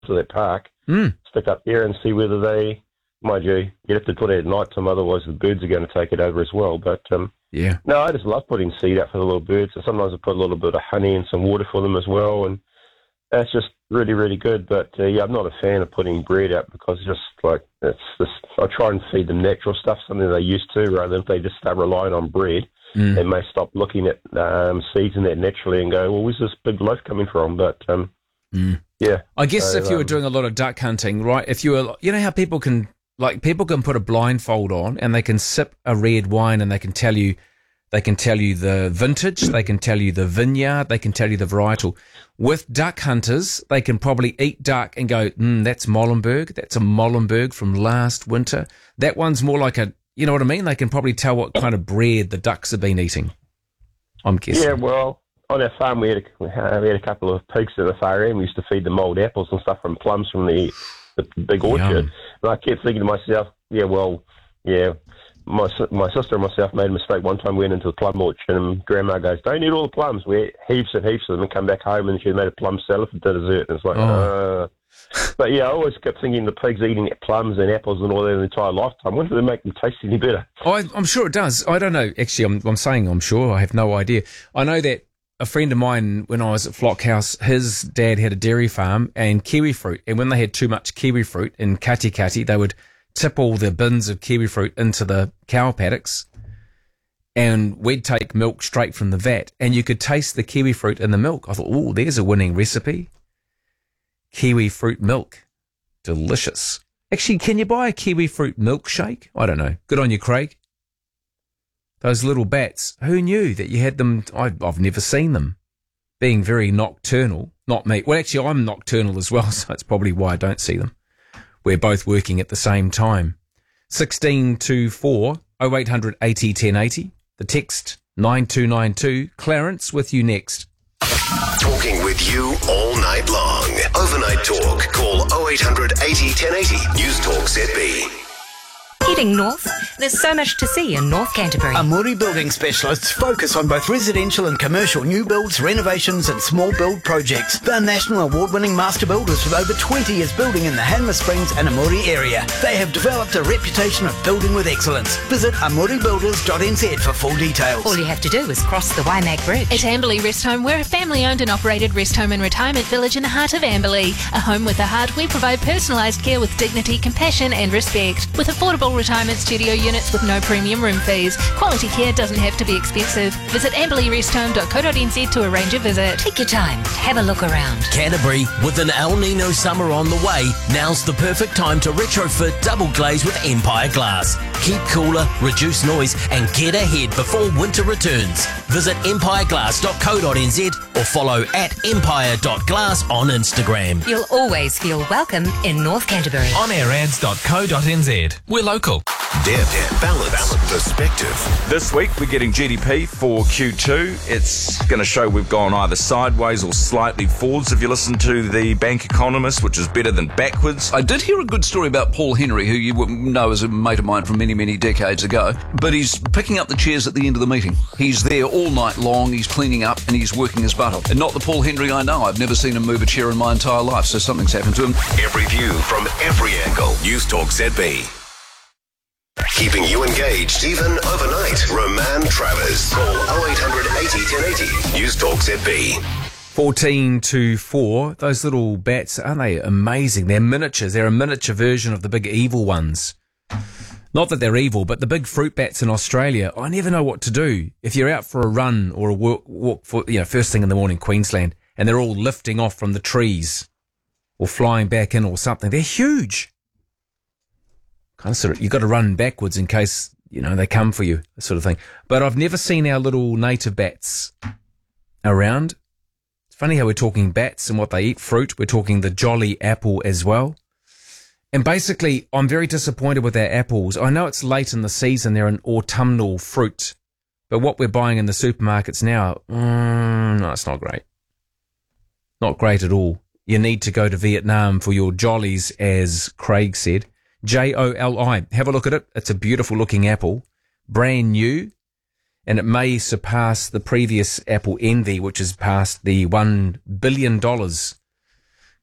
to that park, stick up there and see whether they, mind you have to put it at night time, otherwise the birds are going to take it over as well. But no, I just love putting seed out for the little birds. And sometimes I put a little bit of honey and some water for them as well, and that's just really, really good. But I'm not a fan of putting bread out because it's just like I try and feed them natural stuff, something they're used to, rather than if they just start relying on bread. They may stop looking at seeds in that naturally and go, well, where's this big loaf coming from? But I guess if you were doing a lot of duck hunting, right? If you were, you know how people can put a blindfold on and they can sip a red wine and they can tell you the vintage, they can tell you the vineyard, they can tell you the varietal. With duck hunters, they can probably eat duck and go, that's Molenberg. That's a Molenberg from last winter. That one's more like a, you know what I mean? They can probably tell what kind of bread the ducks have been eating, I'm guessing. Yeah, well, on our farm we had a couple of pigs at the far end. We used to feed them old apples and stuff from plums from the big orchard. Yum. And I kept thinking to myself, my sister and myself made a mistake one time. We went into the plum orchard and Grandma goes, don't eat all the plums. We ate heaps and heaps of them and come back home and she made a plum salad for dessert. And it's like, But I always kept thinking the pigs eating plums and apples and all that their entire lifetime. When do they make them taste any better? I'm sure it does. I don't know. Actually, I'm saying I'm sure. I have no idea. I know that a friend of mine, when I was at Flock House, his dad had a dairy farm and kiwi fruit. And when they had too much kiwi fruit in Katikati, they would tip all the bins of kiwi fruit into the cow paddocks and we'd take milk straight from the vat and you could taste the kiwi fruit in the milk. I thought, there's a winning recipe. Kiwi fruit milk. Delicious. Actually, can you buy a kiwi fruit milkshake? I don't know. Good on you, Craig. Those little bats. Who knew that you had them? I've never seen them. Being very nocturnal. Not me. Well, actually, I'm nocturnal as well, so that's probably why I don't see them. We're both working at the same time. 1624 0800 80 1080. The text 9292. Clarence with you next. Talking with you all night long. Overnight talk. Call 0800 80 1080. News Talk ZB. Heading north, there's so much to see in North Canterbury. Amuri Building Specialists focus on both residential and commercial new builds, renovations and small build projects. They're national award-winning master builders with over 20 years building in the Hanmer Springs and Amuri area. They have developed a reputation of building with excellence. Visit amuribuilders.nz for full details. All you have to do is cross the Waimak Bridge. At Amberley Rest Home, we're a family-owned and operated rest home and retirement village in the heart of Amberley. A home with a heart, we provide personalised care with dignity, compassion and respect. With affordable retirement studio units with no premium room fees. Quality care doesn't have to be expensive. Visit amberleyrest.home.co.nz to arrange a visit. Take your time, have a look around. Canterbury, with an El Nino summer on the way, now's the perfect time to retrofit double glaze with Empire Glass. Keep cooler, reduce noise and get ahead before winter returns. Visit empireglass.co.nz or follow at empire.glass on Instagram. You'll always feel welcome in North Canterbury. onairads.co.nz. We're local. Depth, balance, perspective. This week we're getting GDP for Q2. It's going to show we've gone either sideways or slightly forwards if you listen to the Bank Economist, which is better than backwards. I did hear a good story about Paul Henry, who you know as a mate of mine from many, many decades ago, but he's picking up the chairs at the end of the meeting. He's there all night long, he's cleaning up and he's working his butt off. And not the Paul Henry I know. I've never seen him move a chair in my entire life, so something's happened to him. Every view from every angle. News Talk ZB. Keeping you engaged even overnight. Roman Travers. Call 0800 80 1080. News Talk ZB. 1424. Those little bats, aren't they amazing? They're miniatures. They're a miniature version of the big evil ones. Not that they're evil, but the big fruit bats in Australia, I never know what to do. If you're out for a run or a walk for, first thing in the morning, Queensland, and they're all lifting off from the trees or flying back in or something, they're huge. You've got to run backwards in case, they come for you, that sort of thing. But I've never seen our little native bats around. It's funny how we're talking bats and what they eat, fruit. We're talking the jolly apple as well. And basically, I'm very disappointed with our apples. I know it's late in the season. They're an autumnal fruit. But what we're buying in the supermarkets now, no, it's not great. Not great at all. You need to go to Vietnam for your jollies, as Craig said. Joli. Have a look at it. It's a beautiful looking apple. Brand new. And it may surpass the previous apple Envy, which has passed the $1 billion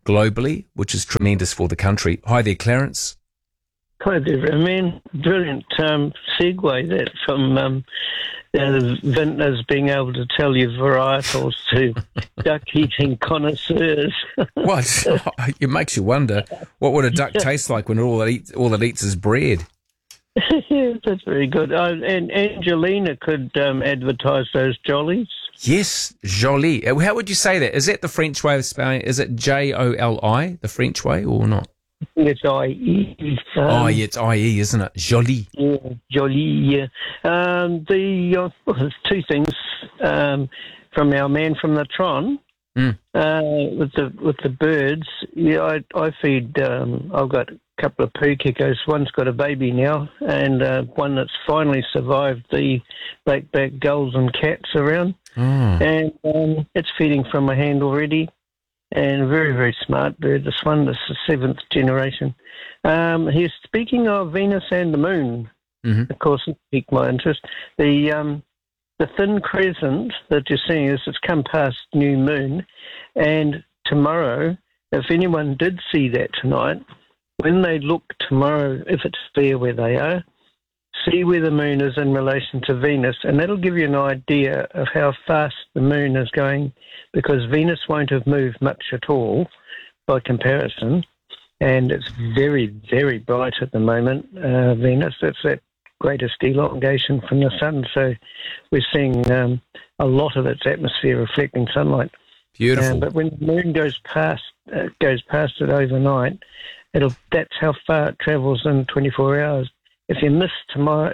globally, which is tremendous for the country. Hi there, Clarence. Hi there, Roman. Brilliant segue that from vintners being able to tell you varietals to duck-eating connoisseurs. What? It makes you wonder, what would a duck taste like when all it eats is bread? Yeah, that's very good. And Angelina could advertise those jollies. Yes, joli. How would you say that? Is that the French way of spelling? Is it Joli, the French way, or not? It's I-E. It's I-E, isn't it? Joli. Yeah, joli, yeah. There's two things from our man from the Tron. With the birds. Yeah, I feed. I've got a couple of poo kickos. One's got a baby now, and one that's finally survived the black-backed gulls and cats around. And it's feeding from a hand already. And a very, very smart bird, this one. This is the 7th generation. He's speaking of Venus and the moon. Of course, it piqued my interest. The thin crescent that you're seeing is it's come past new moon. And tomorrow, if anyone did see that tonight, when they look tomorrow, if it's fair where they are, see where the moon is in relation to Venus, and that'll give you an idea of how fast the moon is going, because Venus won't have moved much at all by comparison, and it's very, very bright at the moment, Venus. It's that greatest elongation from the sun, so we're seeing a lot of its atmosphere reflecting sunlight. Beautiful. But when the moon goes past it overnight, that's how far it travels in 24 hours. If you miss tonight,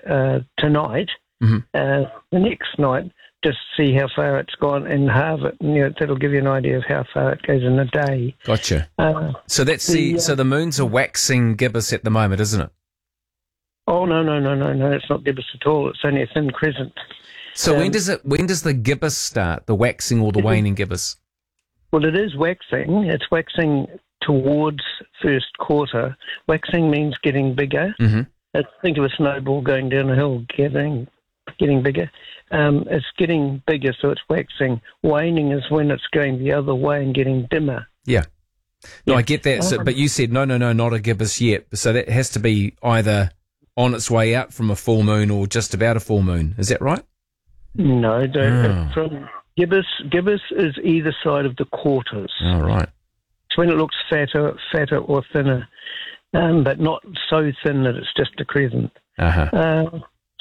the next night, just see how far it's gone and halve it. And, that'll give you an idea of how far it goes in a day. Gotcha. So that's so the moon's a waxing gibbous at the moment, isn't it? Oh no! It's not gibbous at all. It's only a thin crescent. So when does the gibbous start? The waxing or the waning gibbous? Well, it is waxing. It's waxing towards first quarter. Waxing means getting bigger. Think of a snowball going down a hill, getting bigger. It's getting bigger, so it's waxing. Waning is when it's going the other way and getting dimmer. Yeah. No, I get that. So, but you said, no, not a gibbous yet. So that has to be either on its way out from a full moon or just about a full moon. Is that right? No, from gibbous is either side of the quarters. All right. It's when it looks fatter or thinner. But not so thin that it's just a crescent. Now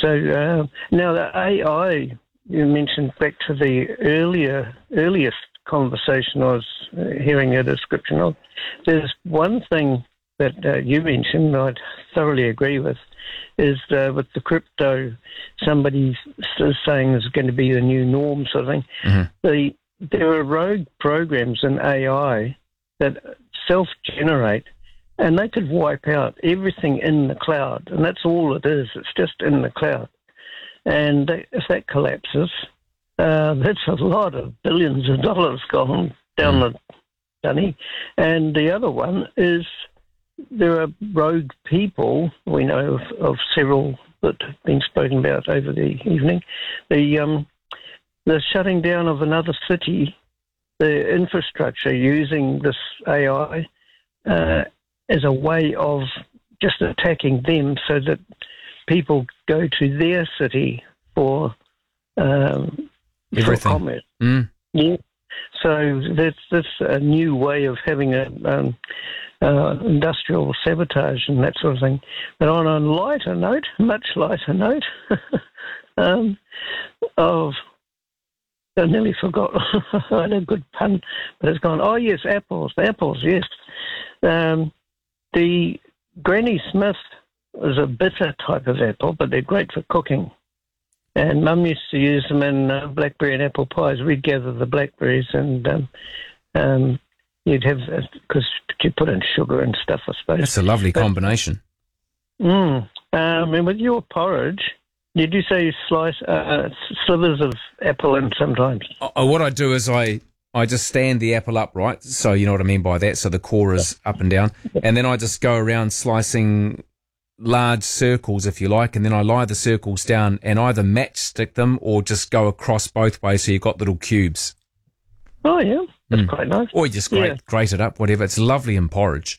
the AI, you mentioned back to the earliest conversation I was hearing a description of. There's one thing that you mentioned I thoroughly agree with, is with the crypto, somebody is saying is going to be the new norm sort of thing. There are rogue programs in AI that self-generate, and they could wipe out everything in the cloud, and that's all it is. It's just in the cloud. And if that collapses, that's a lot of billions of dollars gone down the dunny. And the other one is there are rogue people, we know of several that have been spoken about over the evening. The shutting down of another city, the infrastructure using this AI as a way of just attacking them so that people go to their city for commerce. Yeah. So that's a new way of having a industrial sabotage and that sort of thing. But on a lighter note, much lighter note, I nearly forgot. I had a good pun, but it's gone. Oh yes, apples, yes. The Granny Smith is a bitter type of apple, but they're great for cooking. And Mum used to use them in blackberry and apple pies. We'd gather the blackberries and you'd have, because you put in sugar and stuff, I suppose. That's a lovely combination. And with your porridge, did you say you slice slivers of apple in sometimes? What I do is I just stand the apple upright, so you know what I mean by that, so the core is up and down, and then I just go around slicing large circles, if you like, and then I lie the circles down and either matchstick them or just go across both ways so you've got little cubes. Oh, yeah. It's quite nice. Or you just grate it up, whatever. It's lovely in porridge.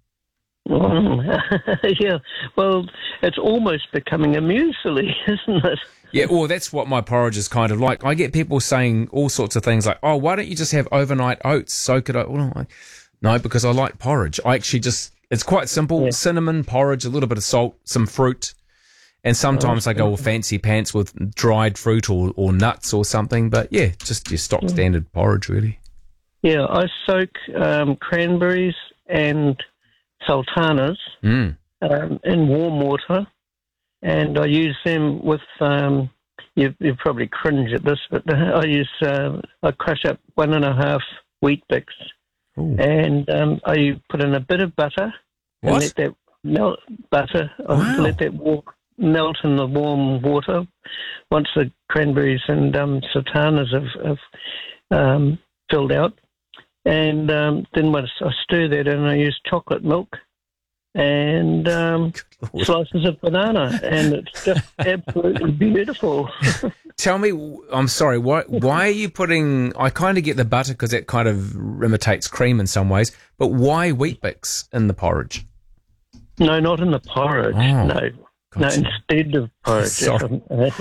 Yeah, well, it's almost becoming a muesli, isn't it? Yeah, well, that's what my porridge is kind of like. I get people saying all sorts of things like, oh, why don't you just have overnight oats, soak it up? Well, no, because I like porridge. I actually it's quite simple. Yeah. Cinnamon, porridge, a little bit of salt, some fruit, and sometimes I go all fancy pants with dried fruit or nuts or something. But, yeah, just your stock standard porridge, really. Yeah, I soak cranberries and sultanas in warm water, and I use them with you probably cringe at this, but I crush up 1.5 wheat bix, and I put in a bit of butter and let that melt. Let that melt in the warm water. Once the cranberries and sultanas have filled out. And then once I stir that in, I use chocolate milk and slices of banana, and it's just absolutely beautiful. Tell me, I'm sorry, why are you putting, I kind of get the butter because it kind of imitates cream in some ways, but why Weet Bix in the porridge? No, not in the porridge, no. No, instead of porridge. Sorry.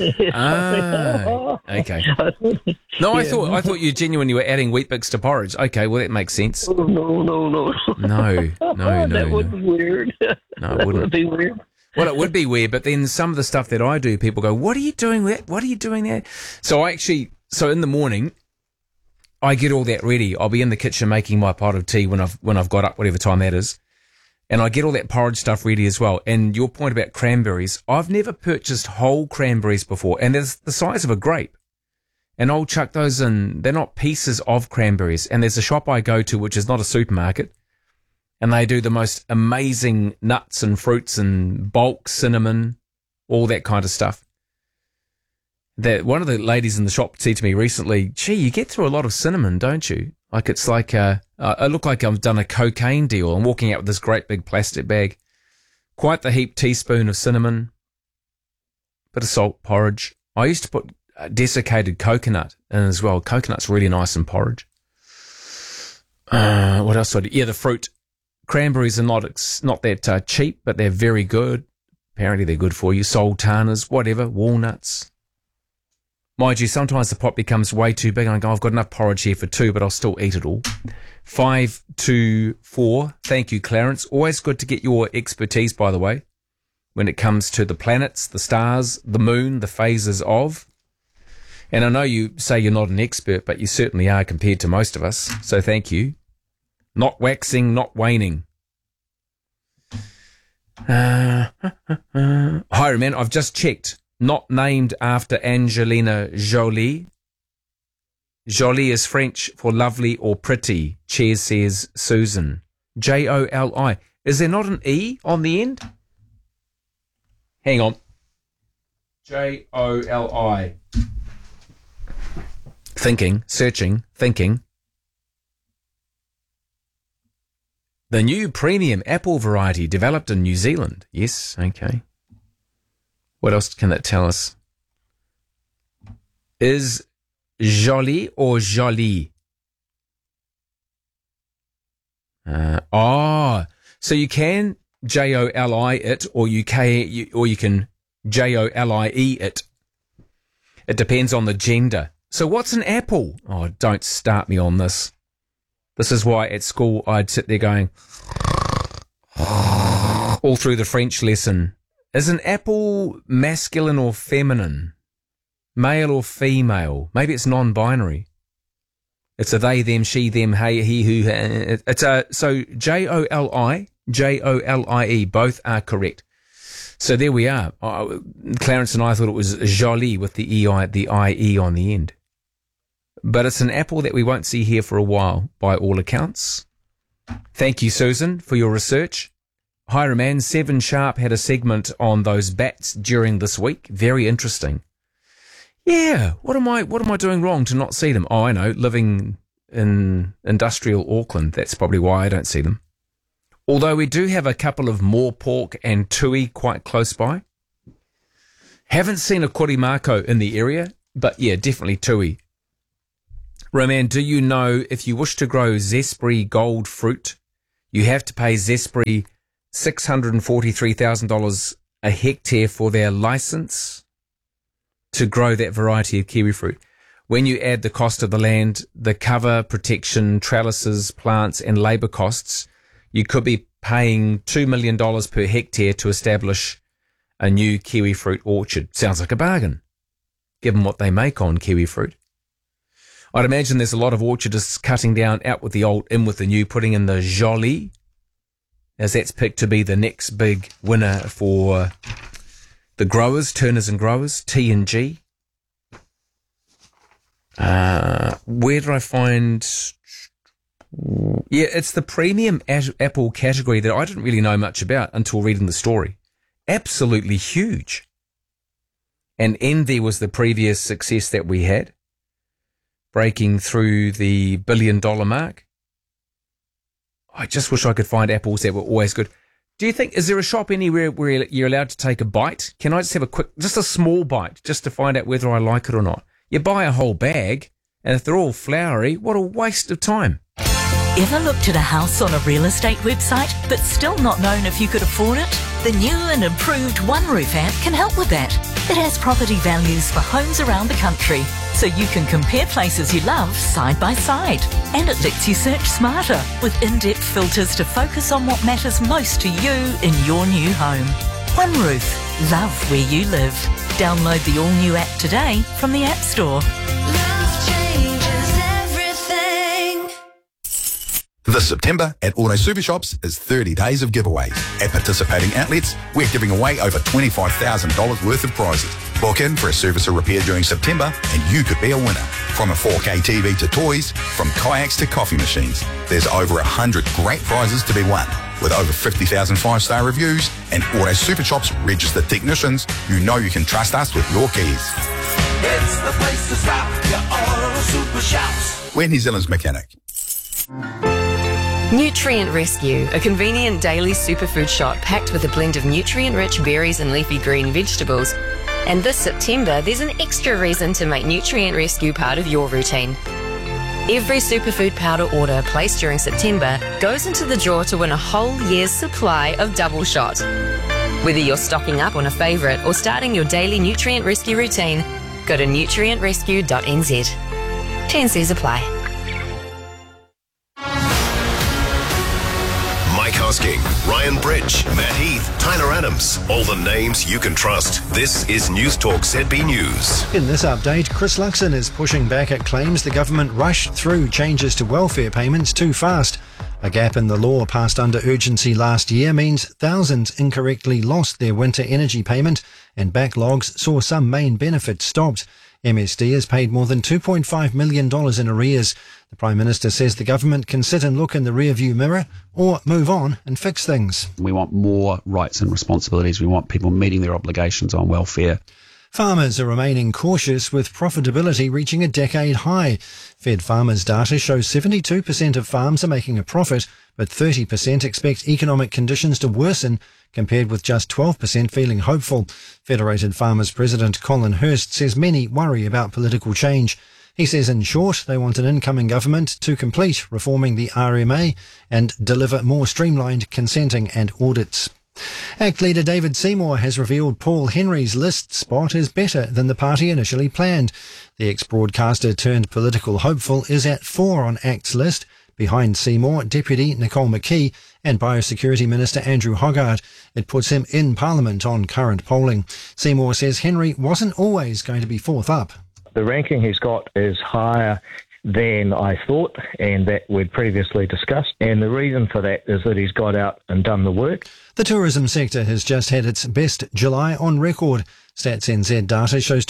Okay. No, I thought you genuinely were adding Weet Bix to porridge. Okay, well that makes sense. Oh, no. No. That would be weird. No, it wouldn't. That would be weird. Well, it would be weird, but then some of the stuff that I do, people go, "What are you doing there? What are you doing there?" So in the morning, I get all that ready. I'll be in the kitchen making my pot of tea when I've got up, whatever time that is. And I get all that porridge stuff ready as well. And your point about cranberries, I've never purchased whole cranberries before. And they're the size of a grape. And I'll chuck those in. They're not pieces of cranberries. And there's a shop I go to, which is not a supermarket. And they do the most amazing nuts and fruits and bulk cinnamon, all that kind of stuff. One of the ladies in the shop said to me recently, gee, you get through a lot of cinnamon, don't you? Like it's like I look like I've done a cocaine deal. I'm walking out with this great big plastic bag. Quite the heaped teaspoon of cinnamon, bit of salt, porridge. I used to put desiccated coconut in as well. Coconut's really nice in porridge. What else do I do? Yeah, the fruit. Cranberries are not that cheap, but they're very good. Apparently they're good for you. Sultanas, whatever, walnuts. Mind you, sometimes the pot becomes way too big and I go, I've got enough porridge here for 2, but I'll still eat it all. 524. Thank you, Clarence. Always good to get your expertise, by the way, when it comes to the planets, the stars, the moon, the phases of. And I know you say you're not an expert, but you certainly are compared to most of us. So thank you. Not waxing, not waning. Highman, I've just checked. Not named after Angelina Jolie. Jolie is French for lovely or pretty. Cheers, says Susan. Joli. Is there not an E on the end? Hang on. Joli. Searching. The new premium apple variety developed in New Zealand. Yes, okay. What else can that tell us? Is Jolie or Jolie? So you can Joli it, or you can Jolie it. It depends on the gender. So what's an apple? Oh, don't start me on this. This is why at school I'd sit there going all through the French lesson. Is an apple masculine or feminine? Male or female? Maybe it's non-binary. It's a they, them, she, them, hey, he, who. So Jolie, both are correct. So there we are. Clarence and I thought it was Jolie with the IE on the end. But it's an apple that we won't see here for a while, by all accounts. Thank you, Susan, for your research. Hiram 7 Sharp had a segment on those bats during this week. Very interesting. Yeah, what am I doing wrong to not see them? Oh, I know, living in industrial Auckland. That's probably why I don't see them. Although we do have a couple of moorpork and tui quite close by. Haven't seen a korimako in the area, but yeah, definitely tui. Roman, do you know if you wish to grow Zespri gold fruit, you have to pay Zespri $643,000 a hectare for their license to grow that variety of kiwi fruit? When you add the cost of the land, the cover, protection, trellises, plants and labour costs, you could be paying $2 million per hectare to establish a new kiwi fruit orchard. Sounds like a bargain, given what they make on kiwi fruit. I'd imagine there's a lot of orchardists cutting down, out with the old, in with the new, putting in the Jolie, as that's picked to be the next big winner for the growers, Turners and Growers, T&G. Where did I find... Yeah, it's the premium apple category that I didn't really know much about until reading the story. Absolutely huge. And Envy was the previous success that we had, breaking through the $1 billion mark. I just wish I could find apples that were always good. Do you think, is there a shop anywhere where you're allowed to take a bite? Can I just have a quick, just a small bite, just to find out whether I like it or not? You buy a whole bag, and if they're all flowery, what a waste of time. Ever looked at a house on a real estate website but still not known if you could afford it? The new and improved OneRoof app can help with that. It has property values for homes around the country, so you can compare places you love side by side. And it lets you search smarter with in-depth filters to focus on what matters most to you in your new home. OneRoof. Love where you live. Download the all-new app today from the App Store. This September at Auto Super Shops is 30 days of giveaways. At participating outlets, we're giving away over $25,000 worth of prizes. Book in for a service or repair during September and you could be a winner. From a 4K TV to toys, from kayaks to coffee machines, there's over 100 great prizes to be won. With over 50,000 five-star reviews and Auto Super Shops registered technicians, you know you can trust us with your keys. It's the place to stop, your Auto Super Shops. We're New Zealand's mechanic. Nutrient Rescue, a convenient daily superfood shot packed with a blend of nutrient-rich berries and leafy green vegetables. And this September, there's an extra reason to make Nutrient Rescue part of your routine. Every superfood powder order placed during September goes into the draw to win a whole year's supply of Double Shot. Whether you're stocking up on a favourite or starting your daily Nutrient Rescue routine, go to nutrientrescue.nz. T&Cs apply. Mike Hosking, Ryan Bridge, Matt Heath, Tyler Adams. All the names you can trust. This is News Talk ZB News. In this update, Chris Luxon is pushing back at claims the government rushed through changes to welfare payments too fast. A gap in the law passed under urgency last year means thousands incorrectly lost their winter energy payment and backlogs saw some main benefits stopped. MSD has paid more than $2.5 million in arrears. The Prime Minister says the government can sit and look in the rearview mirror or move on and fix things. We want more rights and responsibilities. We want people meeting their obligations on welfare. Farmers are remaining cautious with profitability reaching a decade high. Fed Farmers data shows 72% of farms are making a profit, but 30% expect economic conditions to worsen, compared with just 12% feeling hopeful. Federated Farmers President Colin Hurst says many worry about political change. He says, in short, they want an incoming government to complete reforming the RMA and deliver more streamlined consenting and audits. ACT leader David Seymour has revealed Paul Henry's list spot is better than the party initially planned. The ex-broadcaster turned political hopeful is at 4 on ACT's list, behind Seymour, Deputy Nicole McKee and Biosecurity Minister Andrew Hoggard. It puts him in Parliament on current polling. Seymour says Henry wasn't always going to be fourth up. The ranking he's got is higher than I thought and that we'd previously discussed. And the reason for that is that he's got out and done the work. The tourism sector has just had its best July on record. Stats NZ data shows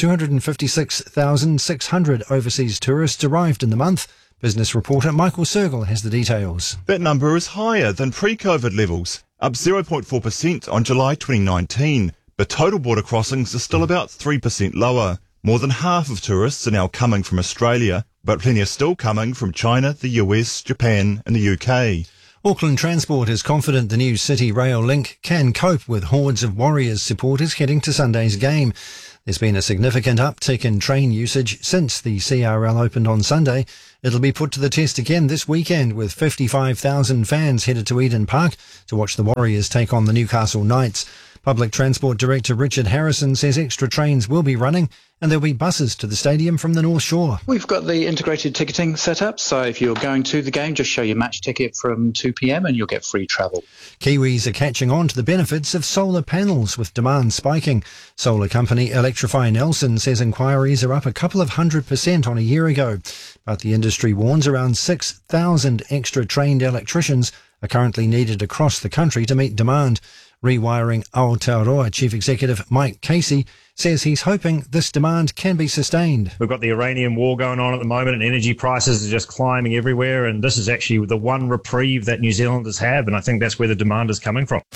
256,600 overseas tourists arrived in the month. Business reporter Michael Sergel has the details. That number is higher than pre-COVID levels, up 0.4% on July 2019. But total border crossings are still about 3% lower. More than half of tourists are now coming from Australia, but plenty are still coming from China, the US, Japan and the UK. Auckland Transport is confident the new City Rail link can cope with hordes of Warriors supporters heading to Sunday's game. There's been a significant uptick in train usage since the CRL opened on Sunday. It'll be put to the test again this weekend with 55,000 fans headed to Eden Park to watch the Warriors take on the Newcastle Knights. Public Transport Director Richard Harrison says extra trains will be running and there'll be buses to the stadium from the North Shore. We've got the integrated ticketing set up, so if you're going to the game, just show your match ticket from 2 p.m. and you'll get free travel. Kiwis are catching on to the benefits of solar panels with demand spiking. Solar company Electrify Nelson says inquiries are up a couple of 100% on a year ago. But the industry warns around 6,000 extra trained electricians are currently needed across the country to meet demand. Rewiring Aotearoa Chief Executive Mike Casey says he's hoping this demand can be sustained. We've got the Iranian war going on at the moment and energy prices are just climbing everywhere, and this is actually the one reprieve that New Zealanders have, and I think that's where the demand is coming from.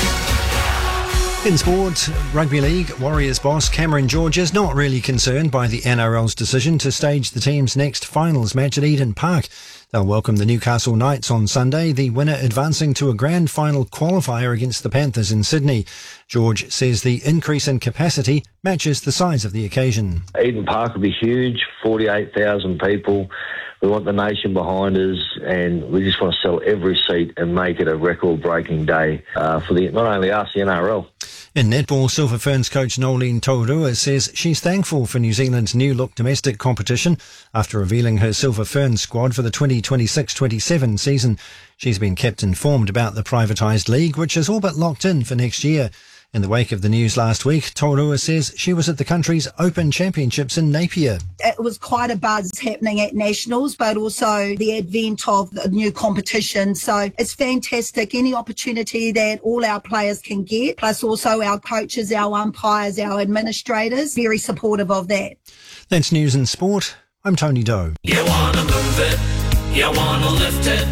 In sport, Rugby League, Warriors boss Cameron George is not really concerned by the NRL's decision to stage the team's next finals match at Eden Park. They'll welcome the Newcastle Knights on Sunday, the winner advancing to a grand final qualifier against the Panthers in Sydney. George says the increase in capacity matches the size of the occasion. Eden Park will be huge, 48,000 people. We want the nation behind us, and we just want to sell every seat and make it a record-breaking day for not only us, the NRL. In netball, Silver Ferns coach Nolene Taurua says she's thankful for New Zealand's new-look domestic competition after revealing her Silver Ferns squad for the 2026-27 season. She's been kept informed about the privatised league, which is all but locked in for next year. In the wake of the news last week, Taurua says she was at the country's Open Championships in Napier. It was quite a buzz happening at Nationals, but also the advent of the new competition. So it's fantastic. Any opportunity that all our players can get, plus also our coaches, our umpires, our administrators, very supportive of that. That's news and sport. I'm Tony Doe. You want to move it, you want to lift it.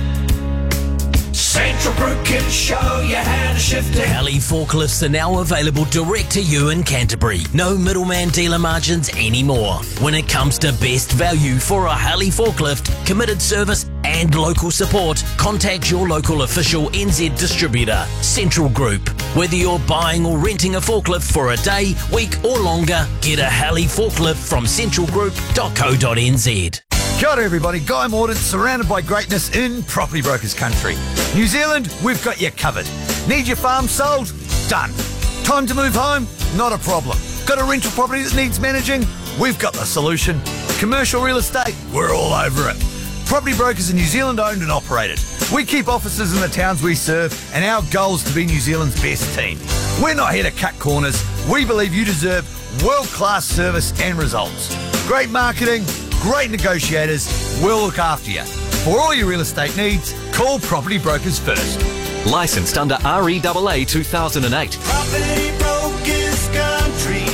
Central Group can show you how to shift it. Heli forklifts are now available direct to you in Canterbury. No middleman dealer margins anymore. When it comes to best value for a Heli forklift, committed service and local support, contact your local official NZ distributor, Central Group. Whether you're buying or renting a forklift for a day, week or longer, get a Heli forklift from centralgroup.co.nz. Kia ora everybody, Guy Mordaunt, surrounded by greatness in Property Brokers country. New Zealand, we've got you covered. Need your farm sold? Done. Time to move home? Not a problem. Got a rental property that needs managing? We've got the solution. Commercial real estate? We're all over it. Property Brokers are New Zealand owned and operated. We keep offices in the towns we serve, and our goal is to be New Zealand's best team. We're not here to cut corners. We believe you deserve world-class service and results. Great marketing, great negotiators, we'll look after you. For all your real estate needs, call Property Brokers first. Licensed under REAA 2008. Property Brokers country.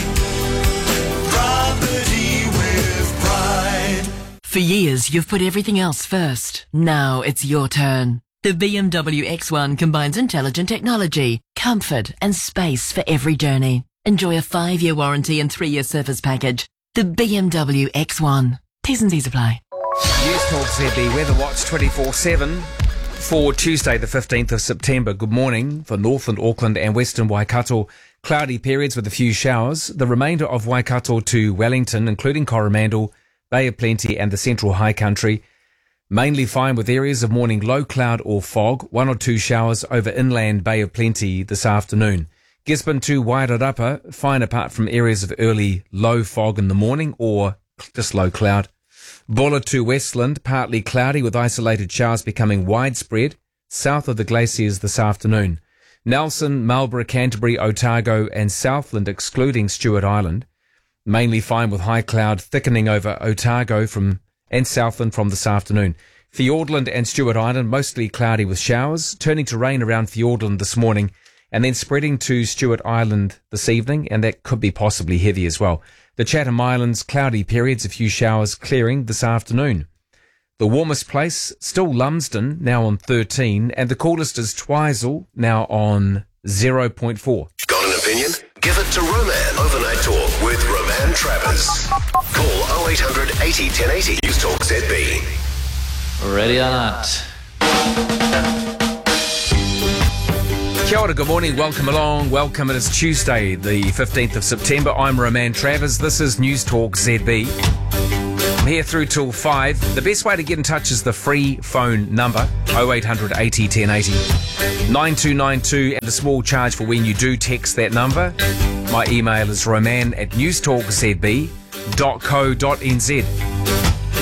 Property with pride. For years, you've put everything else first. Now it's your turn. The BMW X1 combines intelligent technology, comfort and space for every journey. Enjoy a 5-year warranty and 3-year service package. The BMW X1. T's and C's apply. News Talk ZB Weather Watch 24/7 for Tuesday the 15th of September. Good morning for Northland, Auckland and Western Waikato. Cloudy periods with a few showers. The remainder of Waikato to Wellington, including Coromandel, Bay of Plenty and the Central High Country. Mainly fine with areas of morning low cloud or fog. 1 or 2 showers over inland Bay of Plenty this afternoon. Gisborne to Wairarapa, fine apart from areas of early low fog in the morning or just low cloud. Bulla to Westland, partly cloudy with isolated showers becoming widespread south of the glaciers this afternoon. Nelson, Marlborough, Canterbury, Otago and Southland excluding Stewart Island. Mainly fine with high cloud thickening over Otago and Southland from this afternoon. Fiordland and Stewart Island mostly cloudy with showers, turning to rain around Fiordland this morning and then spreading to Stewart Island this evening, and that could be possibly heavy as well. The Chatham Islands, cloudy periods, a few showers clearing this afternoon. The warmest place, still Lumsden, now on 13, and the coolest is Twizel, now on 0.4. Got an opinion? Give it to Roman. Overnight Talk with Roman Travers. Call 0800 80 1080. News Talk ZB. Ready or not. Kia ora, good morning, welcome along, welcome. It is Tuesday, the 15th of September. I'm Roman Travers. This is News Talk ZB. I'm here through till 5. The best way to get in touch is the free phone number, 0800 80 1080 9292, and a small charge for when you do text that number. My email is roman@newstalkzb.co.nz.